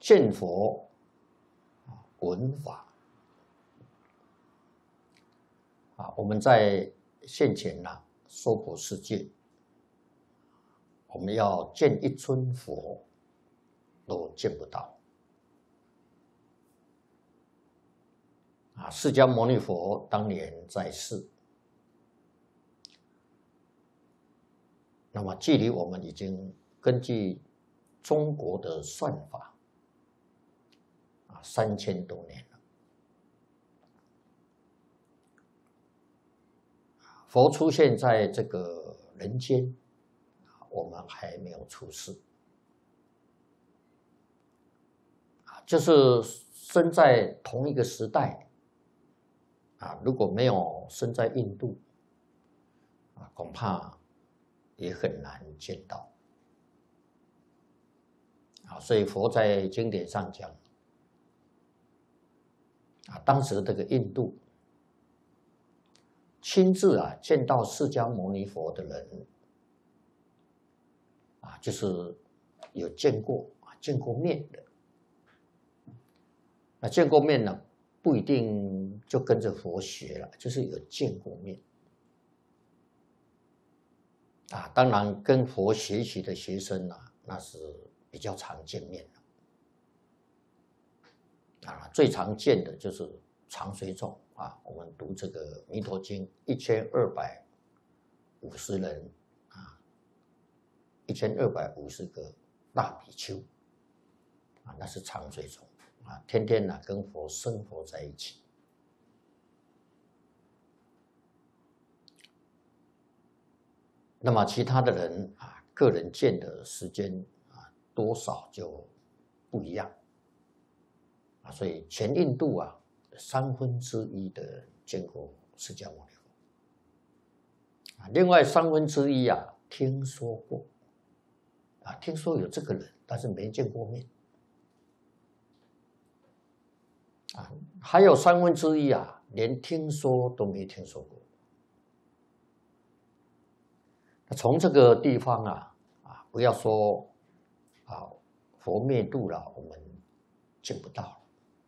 见佛闻法我们在现前娑婆世界，我们要见一尊佛都见不到释迦牟尼佛当年在世，那么距离我们已经根据中国的算法3000多年了。佛出现在这个人间，我们还没有出世就是生在同一个时代如果没有生在印度恐怕也很难见到所以佛在经典上讲当时这个印度亲自见到释迦牟尼佛的人就是有见过面的。那见过面呢，不一定就跟着佛学了，就是有见过面当然跟佛学习的学生那是比较常见面的最常见的就是常随众我们读这个《弥陀经》1250人1250个大比丘那是常随众天天跟佛生活在一起。那么其他的人个人见的时间多少就不一样所以全印度1/3的人见过释迦牟尼佛另外1/3听说过听说有这个人，但是没见过面还有1/3连听说都没听说过。从这个地方不要说佛灭度了，我们见不到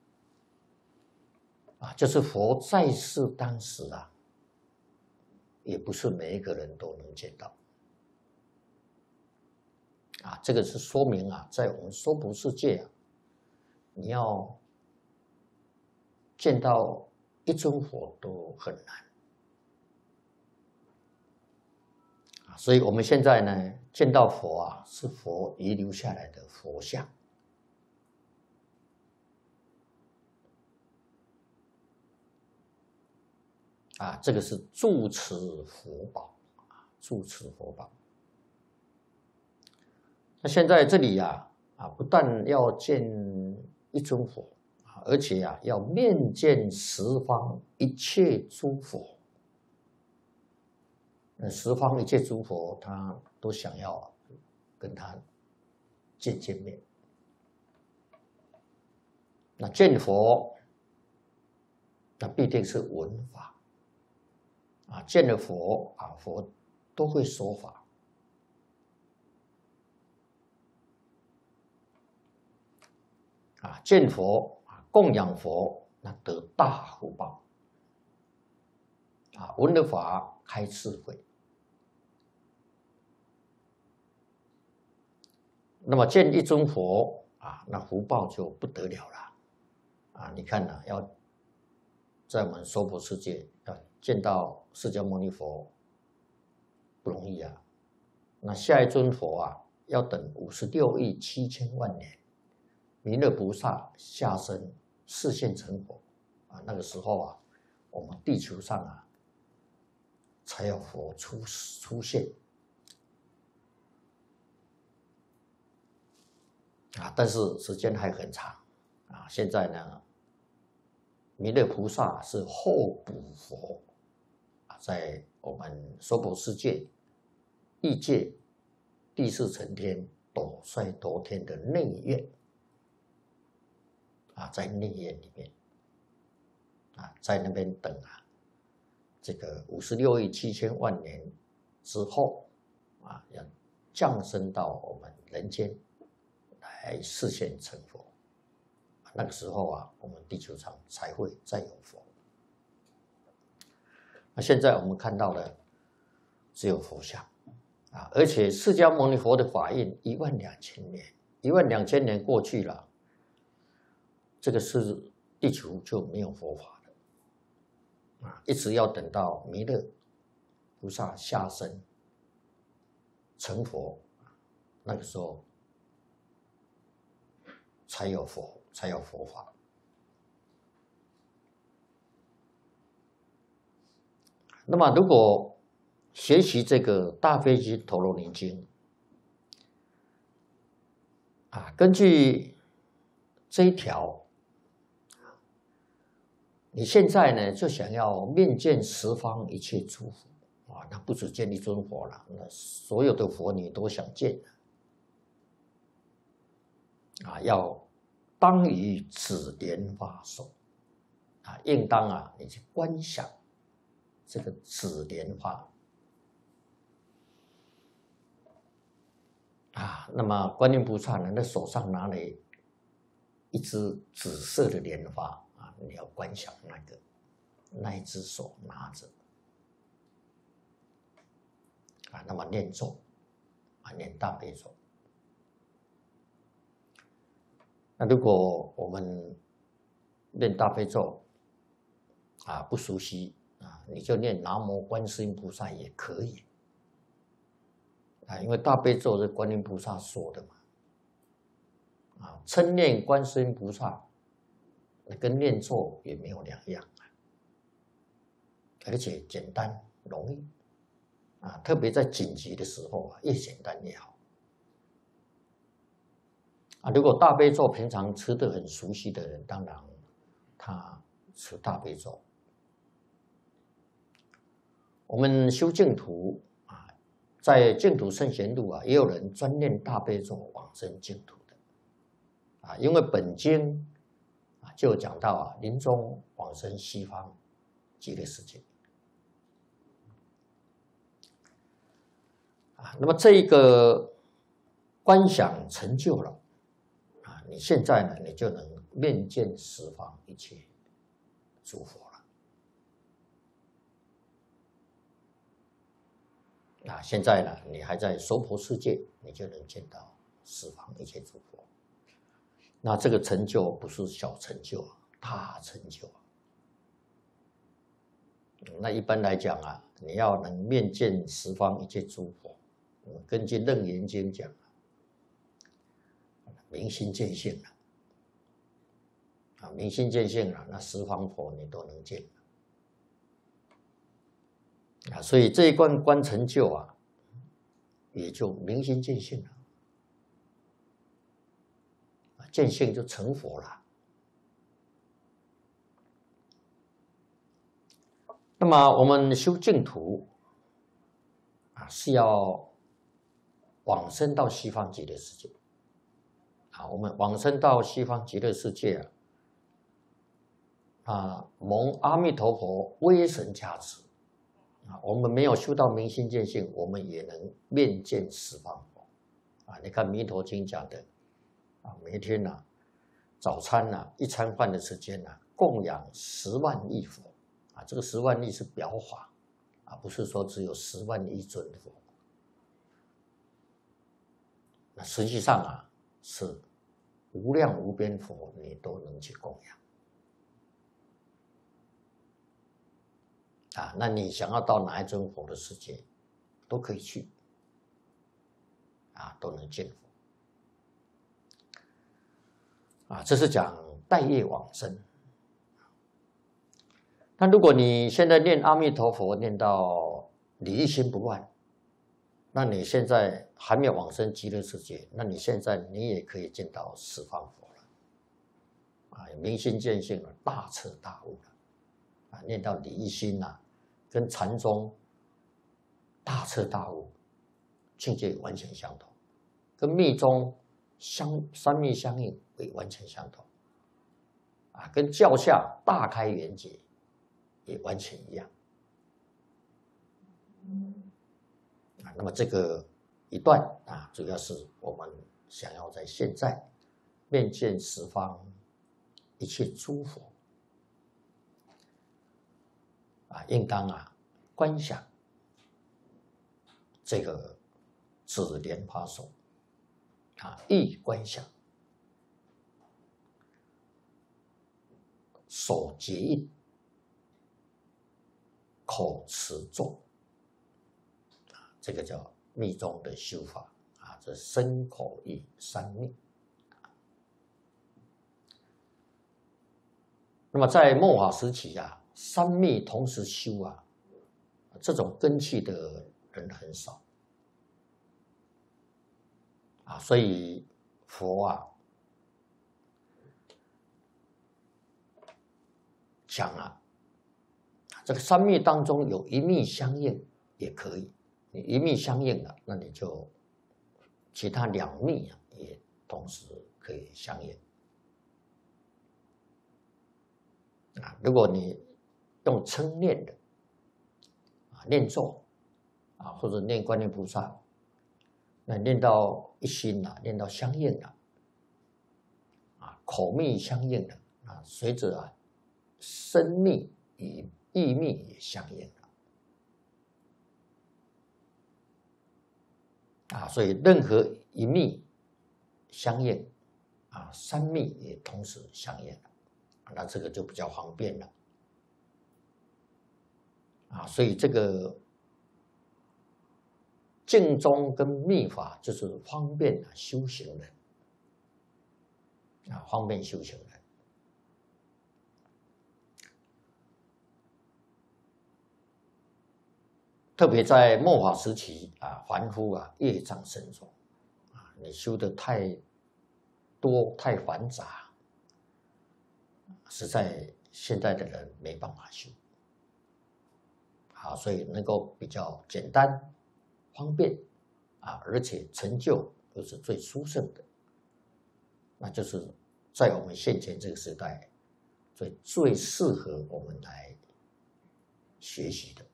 就是佛在世当时也不是每一个人都能见到这个是说明在我们娑婆世界你要见到一尊佛都很难所以我们现在呢见到佛是佛遗留下来的佛像这个是住持佛宝住持佛宝。那现在这里不但要见一尊佛而且要面见十方一切诸佛十方一切诸佛他都想要跟他见面。那见佛那必定是闻法见了佛佛都会说法见佛供养佛那得大福报闻了法开智慧。那么见一尊佛那福报就不得了了你看要在我们娑婆世界要见到释迦牟尼佛不容易那下一尊佛要等56亿7千万年，弥勒菩萨下生示现成佛那个时候我们地球上才有佛出现但是时间还很长现在呢弥勒菩萨是候补佛在我们娑婆世界异界第四层天斗率多天的内院在内院里面在那边等这个56亿7千万年之后要降生到我们人间来示现成佛那个时候啊，我们地球上才会再有佛。那现在我们看到的只有佛像啊，而且释迦牟尼佛的法印12000年，12000年过去了，这个是地球就没有佛法了啊，一直要等到弥勒菩萨下生成佛，那个时候才有佛法。那么，如果学习这个大悲经陀罗尼经啊，根据这一条，你现在呢就想要面见十方一切诸佛啊，那不止见一尊佛了，那所有的佛你都想见啊，要当于指莲花手啊，应当啊，你去观想这个紫莲花啊，那么观音菩萨呢，那手上拿了一支紫色的莲花啊，你要观想那一只手拿着啊，那么念咒啊，念大悲咒。那如果我们念大悲咒啊不熟悉啊，你就念南无观世音菩萨也可以啊，因为大悲咒是观音菩萨说的嘛啊，称念观世音菩萨，跟念咒也没有两样而且简单容易啊，特别在紧急的时候啊，越简单越好。啊，如果大悲咒平常吃得很熟悉的人，当然他持大悲咒。我们修净土啊，在净土圣贤录啊，也有人专念大悲咒往生净土的啊，因为本经啊就讲到啊，临终往生西方极乐世界啊，那么这一个观想成就了。你现在呢，你就能面见十方一切诸佛了。啊，现在呢，你还在娑婆世界，你就能见到十方一切诸佛。那这个成就不是小成就啊，大成就啊。那一般来讲啊，你要能面见十方一切诸佛，根据《楞严经》讲。明心见性了啊，明心见性了，那十方佛你都能见啊，所以这一关观成就啊，也就明心见性了啊，见性就成佛了。那么我们修净土啊，是要往生到西方极乐世界。我们往生到西方极乐世界蒙阿弥陀佛威神加持啊，我们没有修到明心见性，我们也能面见十方佛啊。你看《弥陀经》讲的啊，每天早餐一餐饭的时间供养10万亿佛啊，这个10万亿是表法啊，不是说只有10万亿尊佛。那实际上是无量无边佛，你都能去供养那你想要到哪一尊佛的世界，都可以去都能见佛这是讲待业往生。那如果你现在念阿弥陀佛念到你一心不乱，那你现在还没有往生极乐世界，那你现在你也可以见到十方佛了明心见性了，大彻大悟了念到你一心跟禅宗大彻大悟境界完全相同，跟密宗三密相应也完全相同跟教下大开圆解也完全一样那么这个一段主要是我们想要在现在面见十方一切诸佛应当观想这个紫莲花手意观想手结印，口持咒这个叫密宗的修法这身口意三密。那么在末法时期三密同时修这种根器的人很少所以佛讲这个三密当中有一密相应也可以，你一密相应了，那你就其他两密也同时可以相应如果你用称念的念咒或者念观音菩萨，那念到一心念到相应了口密相应了随着身密与意密也相应了所以任何一密相应三密也同时相应了那这个就比较方便了所以这个净宗跟密法就是方便修行人方便修行人。特别在末法时期凡夫业障深重你修的太多太繁杂，实在现在的人没办法修所以能够比较简单方便而且成就又是最殊胜的，那就是在我们现前这个时代最适合我们来学习的。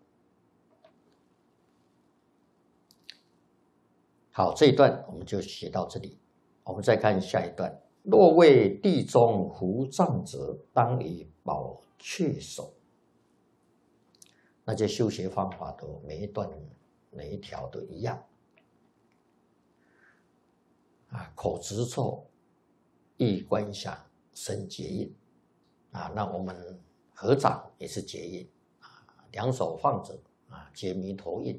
好，这一段我们就写到这里，我们再看下一段。若为地中伏藏者，当以宝雀手。那些修学方法都每一段每一条都一样口持咒，意观想，身结印那我们合掌也是结印两手放着结弥陀印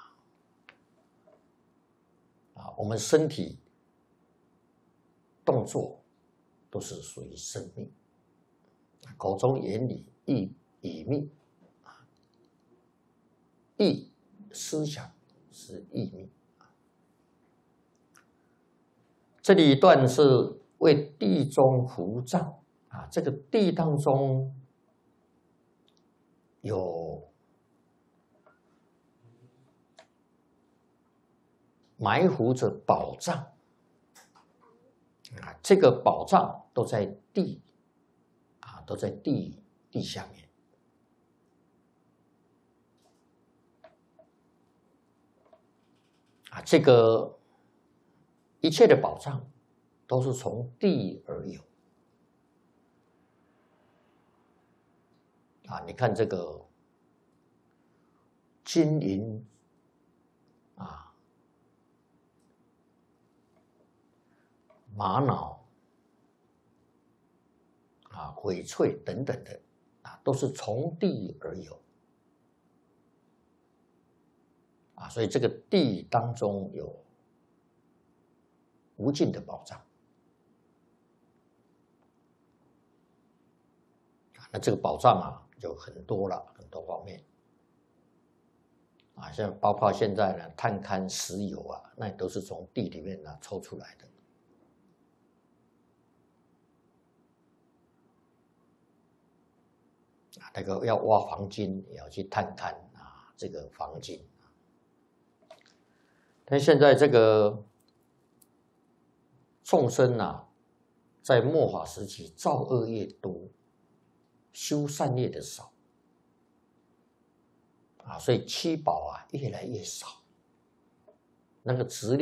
我们身体动作都是属于生命，口中言语意语密意思想是意密这里一段是为地中伏藏这个地当中有埋伏着宝藏这个宝藏都在地都在地下面这个一切的宝藏都是从地而有你看这个金银玛瑙翡翠等等的都是从地而有所以这个地当中有无尽的宝藏那这个宝藏就很多了，很多方面像包括现在呢探勘石油那都是从地里面抽出来的那个要挖黄金也要去探勘这个黄金但现在这个众生在末法时期造恶业多，修善业的少所以七宝越来越少，那个质量